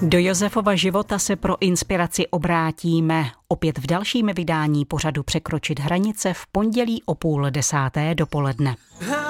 Do Josefova života se pro inspiraci obrátíme opět v dalším vydání pořadu Překročit hranice v pondělí o 9:30 dopoledne.